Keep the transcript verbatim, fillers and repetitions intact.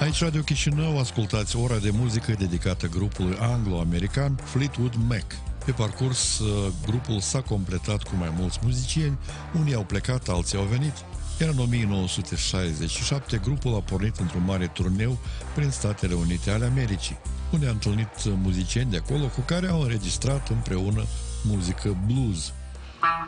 Aici Radio Chișinău, ascultați ora de muzică dedicată grupului anglo-american Fleetwood Mac. Pe parcurs, grupul s-a completat cu mai mulți muzicieni, unii au plecat, alții au venit, iar în o mie nouă sute șaizeci și șapte grupul a pornit într-un mare turneu prin Statele Unite ale Americii, unde a întâlnit muzicieni de acolo cu care au înregistrat împreună muzică blues.